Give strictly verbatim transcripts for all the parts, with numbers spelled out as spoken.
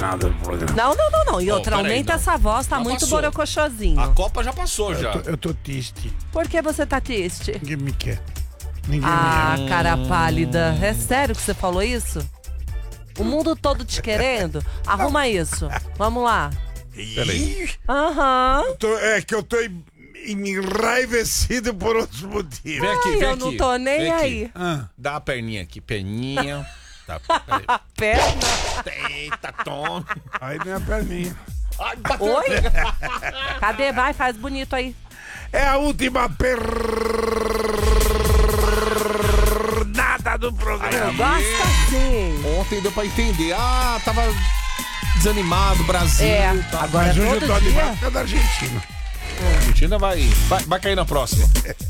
nada do programa. Não, não, não, não. E Oh, outra, peraí, aumenta não. essa voz, tá Já muito passou. borocochosinho. A Copa já passou, já. Eu tô, eu tô triste. Por que você tá triste? Ninguém me quer. Ninguém Ah, me ama. cara pálida. É sério que você falou isso? O mundo todo te querendo? Arruma isso. Vamos lá. Peraí. Aham. Eu tô- É que eu tô en- enraivecido por outros motivos. Vem aqui, Ai, vem eu aqui. não tô nem Vem aqui. aí. Ah, Dá a perninha aqui, perninha. Tá, peraí. A perna. Eita, tome. aí não é a perninha. Ai, bateu. Oi? Cadê? Vai, faz bonito aí. É a última pernada do programa. Gosta sim. Ontem deu pra entender. Ah, tava desanimado, Brasil. É, tá. agora Mas hoje eu todo tô dia. animado por causa da Argentina. A Argentina vai, vai, vai cair na próxima.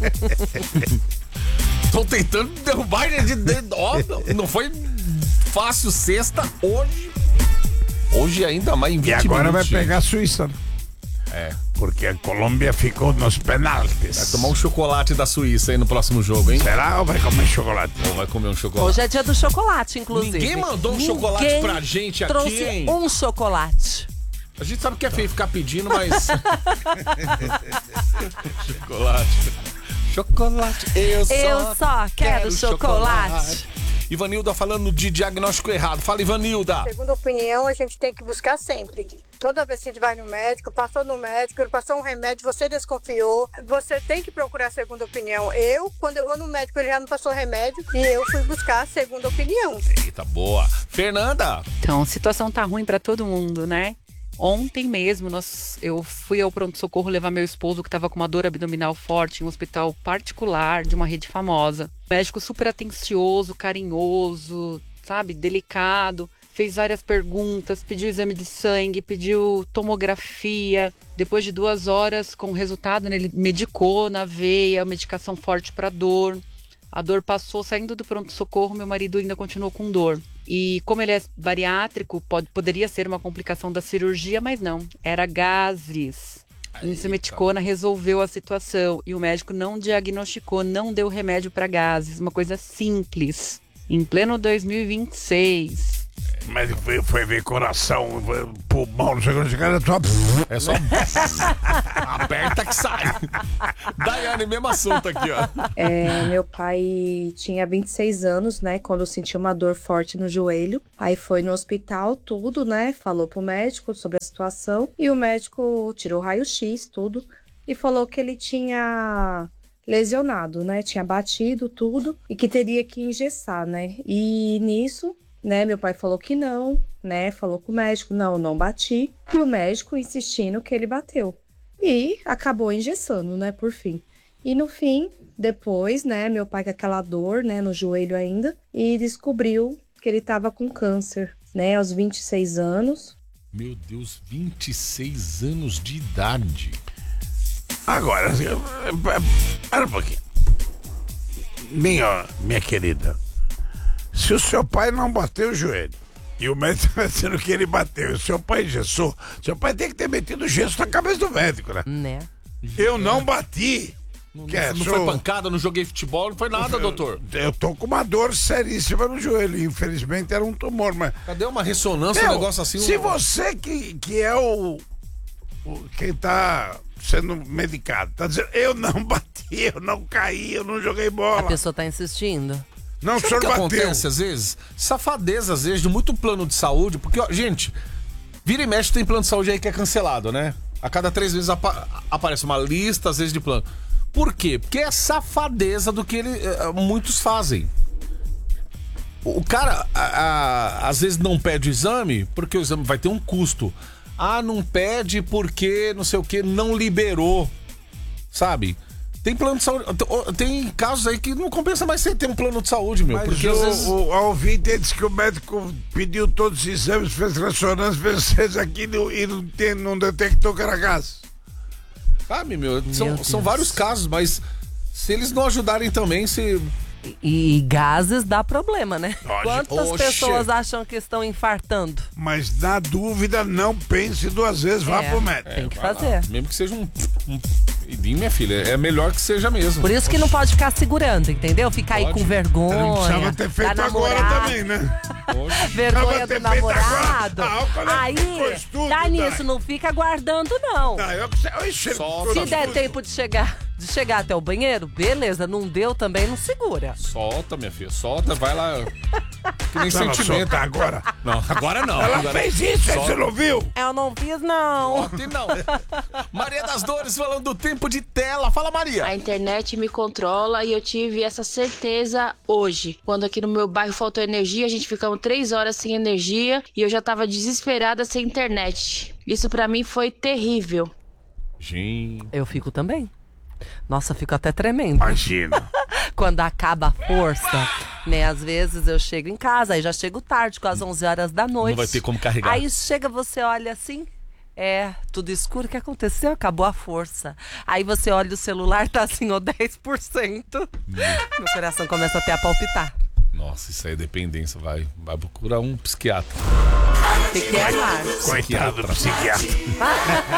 Tô tentando derrubar ele de dentro. Ó, não foi fácil sexta. Hoje. Hoje ainda mais em vinte E agora vai minutos. pegar a Suíça. né? É. Porque a Colômbia ficou nos penaltis. Vai tomar um chocolate da Suíça aí no próximo jogo, hein? Será ou vai comer chocolate? Ou vai comer um chocolate? Hoje é dia do chocolate, inclusive. Ninguém mandou um Ninguém chocolate pra gente aqui, trouxe hein? um chocolate. A gente sabe que é feio ficar pedindo, mas. Chocolate. Chocolate. Eu só, Eu só quero chocolate. Ivanilda falando de diagnóstico errado. Fala, Ivanilda. Segunda opinião, a gente tem que buscar sempre. Toda vez que a gente vai no médico, passou no médico, ele passou um remédio, você desconfiou, você tem que procurar a segunda opinião. Eu, quando eu vou no médico, ele já não passou remédio e eu fui buscar a segunda opinião. Eita, boa. Fernanda. Então, a situação tá ruim pra todo mundo, né? Ontem mesmo, nós, eu fui ao pronto-socorro levar meu esposo que estava com uma dor abdominal forte em um hospital particular de uma rede famosa. Médico super atencioso, carinhoso, sabe, delicado. Fez várias perguntas, pediu exame de sangue, pediu tomografia. Depois de duas horas, com o resultado, né, ele medicou na veia, medicação forte para dor. A dor passou, saindo do pronto-socorro, meu marido ainda continuou com dor. E como ele é bariátrico, pode, poderia ser uma complicação da cirurgia, mas não, era gases. A Insumeticona resolveu a situação e o médico não diagnosticou, não deu remédio para gases, uma coisa simples. Em pleno dois mil e vinte e seis. Mas foi, foi ver coração, pulmão, não sei o que, é só... É só. Aperta que sai. Daiane, mesmo assunto aqui, ó. É, meu pai tinha vinte e seis anos, né, quando sentiu uma dor forte no joelho. Aí foi no hospital, tudo, né, falou pro médico sobre a situação. E o médico tirou raio-x, tudo, e falou que ele tinha lesionado, né, tinha batido tudo e que teria que engessar, né. E nisso, né, meu pai falou que não, né, falou com o médico, não, não bati. E o médico insistindo que ele bateu. E acabou engessando, né, por fim. E no fim, depois, né, meu pai com aquela dor, né, no joelho ainda, e descobriu que ele estava com câncer, né, aos vinte e seis anos. Meu Deus, vinte e seis anos de idade. Agora, para um pouquinho. Minha, minha querida, se o seu pai não bateu o joelho e o médico está dizendo que ele bateu e o seu pai engessou, seu pai tem que ter metido gesso na cabeça do médico, né? Né? Eu não bati. Não, Que é, não sou- foi pancada, não joguei futebol, não foi nada, doutor. Eu tô com uma dor seríssima no joelho. Infelizmente era um tumor, mas. Cadê uma ressonância, Meu, um negócio assim? Se um... você que, que é o, o. Quem tá sendo medicado, tá dizendo, eu não bati, eu não caí, eu não joguei A bola. pessoa tá insistindo. Não, o Sabe o senhor que bateu. acontece às vezes? Safadeza, às vezes, de muito plano de saúde, porque, ó, gente, vira e mexe tem plano de saúde aí que é cancelado, né? A cada três vezes apa- aparece uma lista, às vezes, de plano. Por quê? Porque é safadeza do que ele, eh, muitos fazem. O cara, a- a- às vezes, não pede o exame, porque o exame vai ter um custo. Ah, não pede porque não sei o que, não liberou, sabe? Tem plano de saúde, tem casos aí que não compensa mais você ter um plano de saúde, meu. Mas porque o, às vezes... o, a ouvinte disse que o médico pediu todos os exames, fez ressonância, fez fez aqui no- e não, tem, não detectou que era gás. Sabe, meu, são, Meu são Deus. vários casos, mas se eles não ajudarem também, se... E, e gases dá problema, né? Lógico. Quantas Oxe. pessoas acham que estão infartando? Mas na dúvida, não pense duas vezes, vá É. pro médico. Tem que vai lá, fazer. mesmo que seja um, um E minha filha, é melhor que seja mesmo. Por isso que não pode ficar segurando, entendeu? Ficar aí Pode. com vergonha. Não precisava ter feito da agora namorada, também, né? Vergonha Precisava ter do feito namorado. agora. Ah, olha Aí, que gostoso, dá Dai. nisso, não fica guardando, não. Não, eu, Ixi, Solta. Se der tempo de chegar, de chegar até o banheiro, beleza. Não deu também, não segura. Solta, minha filha, solta, vai lá. Que nem Não, não, sentimento. soltar agora. Não, agora não. Ela agora... fez isso, Só- você não viu? Eu não fiz, não. Ontem não. Maria das Dores falando do tempo de tela. Fala, Maria. A internet me controla e eu tive essa certeza hoje. Quando aqui no meu bairro faltou energia, a gente ficamos três horas sem energia e eu já tava desesperada sem internet. Isso pra mim foi terrível. Gente. Eu fico também. Nossa, fico até tremendo. Imagina. Quando acaba a força, né? Às vezes eu chego em casa, aí já chego tarde, quase onze horas da noite. Não vai ter como carregar. Aí chega, você olha assim, é, tudo escuro, o que aconteceu? Acabou a força. Aí você olha o celular, tá assim, ó, dez por cento. Meu coração começa até a palpitar. Nossa, isso aí é dependência. Vai, vai procurar um psiquiatra. Fiquei a mar. Coitado do psiquiatra.